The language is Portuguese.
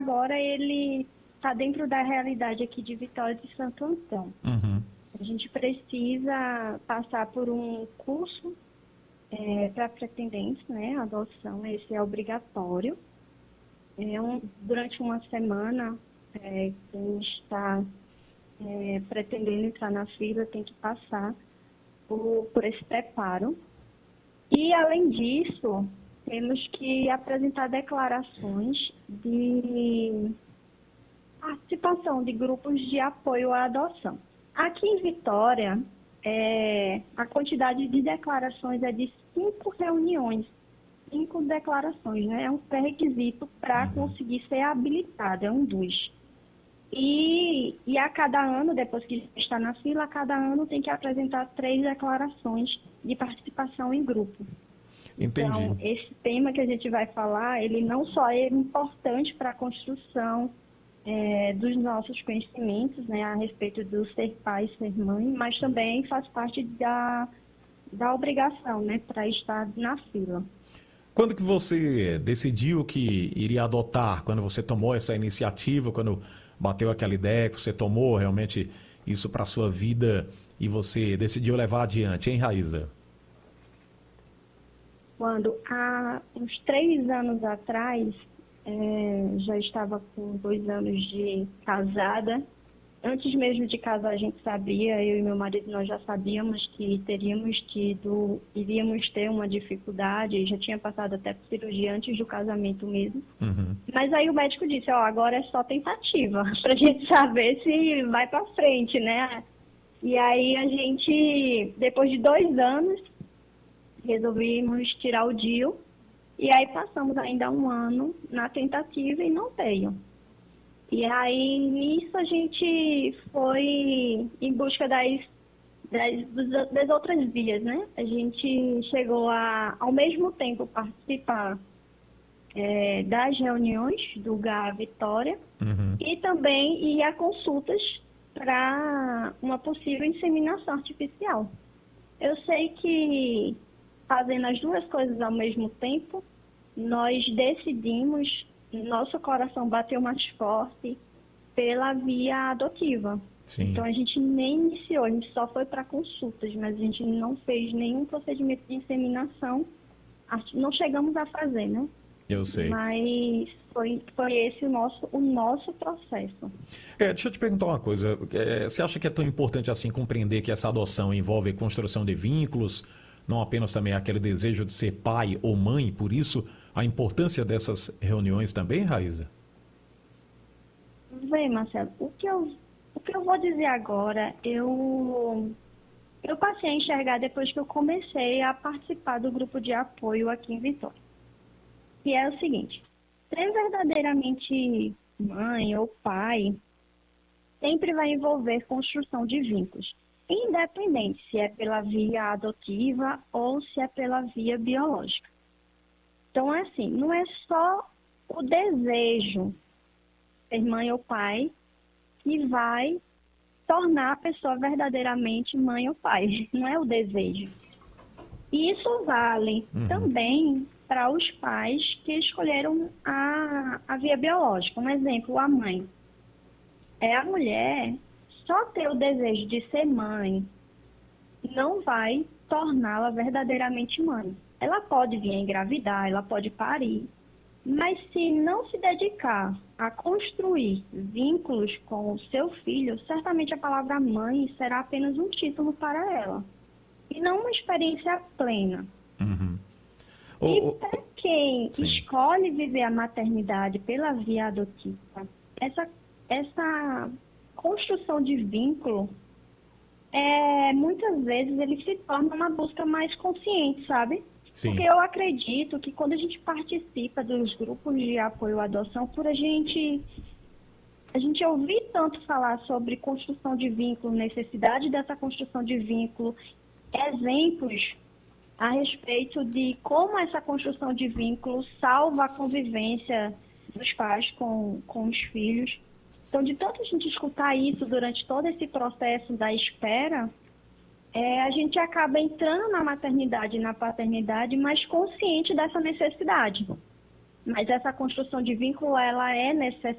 agora ele está dentro da realidade aqui de Vitória de Santo Antão. Uhum. A gente precisa passar por um curso para pretendentes, né? Adoção, esse é obrigatório. Durante uma semana, quem está pretendendo entrar na fila tem que passar por esse preparo. E, além disso, temos que apresentar declarações de participação de grupos de apoio à adoção. Aqui em Vitória, a quantidade de declarações é de 5 reuniões, 5 declarações, né? É um pré-requisito para conseguir ser habilitado, é um dos. E a cada ano, depois que está na fila, a cada ano tem que apresentar 3 declarações de participação em grupo. Entendi. Então, esse tema que a gente vai falar, ele não só é importante para a construção dos nossos conhecimentos, né, a respeito do ser pai e ser mãe, mas também faz parte da obrigação, né, para estar na fila. Quando que você decidiu que iria adotar? Quando você tomou essa iniciativa, quando bateu aquela ideia, que você tomou realmente isso para a sua vida e você decidiu levar adiante, hein, Raíza? Quando há uns 3 anos atrás, já estava com 2 anos de casada. Antes mesmo de casar, a gente sabia, eu e meu marido, nós já sabíamos que iríamos ter uma dificuldade, já tinha passado até por cirurgia antes do casamento mesmo. Uhum. Mas aí o médico disse, agora é só tentativa, pra gente saber se vai pra frente, né? E aí a gente, depois de 2 anos, resolvemos tirar o DIU, e aí passamos ainda 1 ano na tentativa e não veio. E aí, nisso, a gente foi em busca das outras vias, né? A gente chegou ao mesmo tempo, participar das reuniões do GA Vitória e também ir a consultas para uma possível inseminação artificial. Eu sei que, fazendo as 2 coisas ao mesmo tempo, nós decidimos, nosso coração bateu mais forte pela via adotiva. Sim. Então, a gente nem iniciou, a gente só foi para consultas, mas a gente não fez nenhum procedimento de inseminação. Não chegamos a fazer, né? Eu sei. Mas foi esse o nosso processo. Deixa eu te perguntar uma coisa. Você acha que é tão importante assim compreender que essa adoção envolve construção de vínculos, não apenas também aquele desejo de ser pai ou mãe, por isso a importância dessas reuniões também, Raíza? Vem, Marcelo, o que eu vou dizer agora, eu passei a enxergar depois que eu comecei a participar do grupo de apoio aqui em Vitória. Que é o seguinte, ser verdadeiramente mãe ou pai sempre vai envolver construção de vínculos, independente se é pela via adotiva ou se é pela via biológica. Então, é assim, não é só o desejo ser mãe ou pai que vai tornar a pessoa verdadeiramente mãe ou pai. Não é o desejo. E isso vale também para os pais que escolheram a via biológica. Um exemplo, a mãe. A mulher só ter o desejo de ser mãe não vai torná-la verdadeiramente mãe. Ela pode vir a engravidar, ela pode parir, mas se não se dedicar a construir vínculos com o seu filho, certamente a palavra mãe será apenas um título para ela, e não uma experiência plena. E para quem escolhe viver a maternidade pela via adotiva, essa construção de vínculo, muitas vezes ele se torna uma busca mais consciente, sabe? Sim. Porque eu acredito que quando a gente participa dos grupos de apoio à adoção, por a gente ouvir tanto falar sobre construção de vínculo, necessidade dessa construção de vínculo, exemplos a respeito de como essa construção de vínculo salva a convivência dos pais com os filhos. Então, de tanto a gente escutar isso durante todo esse processo da espera, a gente acaba entrando na maternidade e na paternidade mais consciente dessa necessidade. Mas essa construção de vínculo, ela é necessária